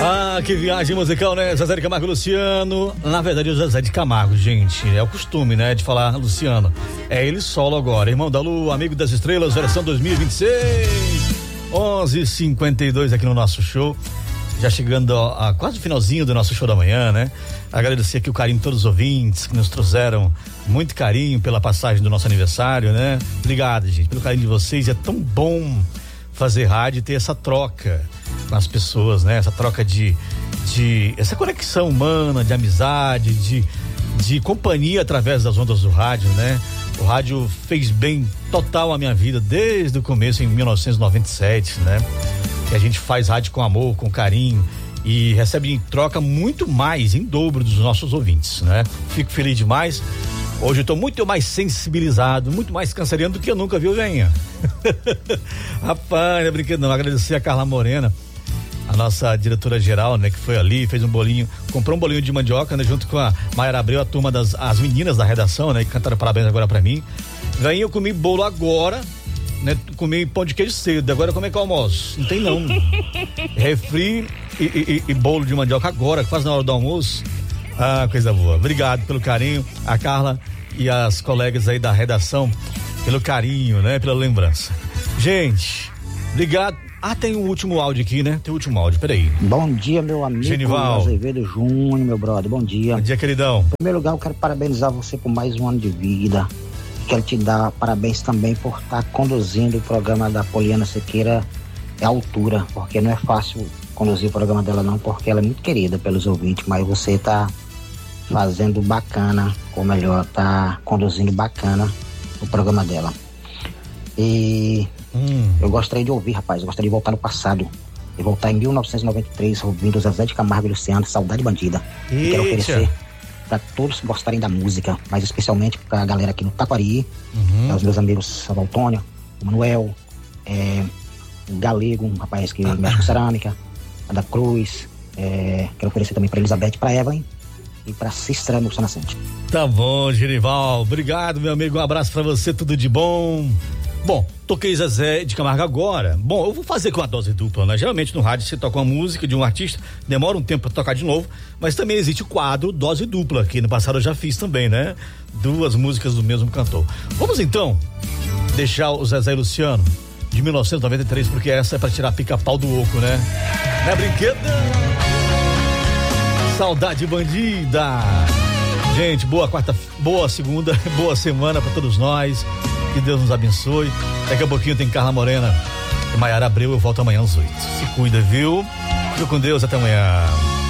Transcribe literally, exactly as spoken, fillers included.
Ah, que viagem musical, né? Zezé de Camargo e Luciano. Na verdade, o Zezé de Camargo, gente, é o costume, né? De falar Luciano. É ele solo agora. Irmão da Lu, amigo das estrelas, versão dois mil e vinte e seis. onze e cinquenta e dois aqui no nosso show. Já chegando a, a quase o finalzinho do nosso show da manhã, né? Agradecer aqui o carinho de todos os ouvintes que nos trouxeram muito carinho pela passagem do nosso aniversário, né? Obrigado, gente, pelo carinho de vocês. É tão bom fazer rádio e ter essa troca com as pessoas, né? Essa troca de, de essa conexão humana, de amizade, de, de companhia através das ondas do rádio, né? O rádio fez bem total à minha vida desde o começo, em mil novecentos e noventa e sete, né? Que a gente faz rádio com amor, com carinho e recebe em troca muito mais, em dobro dos nossos ouvintes, né? Fico feliz demais. Hoje eu tô muito mais sensibilizado, muito mais canceriano do que eu nunca vi, eu venha. Rapaz, não é brinquedo não. Agradecer a Carla Morena, a nossa diretora geral, né, que foi ali, fez um bolinho, comprou um bolinho de mandioca, né, junto com a Mayara Abreu, a turma das as meninas da redação, né, que cantaram parabéns agora pra mim. Vem, eu comi bolo agora, né, comi pão de queijo cedo, agora como é que é o almoço? Não tem não. Refri e, e, e bolo de mandioca agora, quase na hora do almoço. Ah, coisa boa. Obrigado pelo carinho, a Carla e as colegas aí da redação, pelo carinho, né, pela lembrança. Gente, obrigado. Ah, tem o um último áudio aqui, né? Tem o um último áudio, peraí. Bom dia, meu amigo Genival Azevedo Júnior, meu brother, bom dia. Bom dia, queridão. Em primeiro lugar, eu quero parabenizar você por mais um ano de vida. Quero te dar parabéns também por estar conduzindo o programa da Poliana Sequeira à altura, porque não é fácil conduzir o programa dela não, porque ela é muito querida pelos ouvintes, mas você tá fazendo bacana, ou melhor, tá conduzindo bacana o programa dela. E hum. eu gostaria de ouvir, rapaz, eu gostaria de voltar no passado, de voltar em mil novecentos e noventa e três, ouvindo Zezé de Camargo e Luciano, Saudade Bandida. E quero oferecer para todos que gostarem da música, mas especialmente pra galera aqui no Taquari, uhum. Os meus amigos Salvo Antônio, o Manuel, é, o Galego, um rapaz que mexe com cerâmica, a da Cruz, é, quero oferecer também pra Elizabeth, pra Evelyn e pra Cícera no Nascente. Tá bom, Genival, obrigado, meu amigo, um abraço pra você, tudo de bom. Bom, toquei Zezé de Camargo agora. Bom, eu vou fazer com a dose dupla, né? Geralmente no rádio você toca uma música de um artista, demora um tempo pra tocar de novo, mas também existe o quadro dose dupla, que no passado eu já fiz também, né? Duas músicas do mesmo cantor. Vamos então deixar o Zezé e Luciano de mil novecentos e noventa e três, porque essa é pra tirar pica-pau do oco, né? Não é brinquedo? Saudade Bandida. Gente, boa quarta, boa segunda, boa semana pra todos nós. Que Deus nos abençoe. Daqui a pouquinho tem Carla Morena e Mayara Abreu. Eu volto amanhã às oito. Se cuida, viu? Fica com Deus, até amanhã.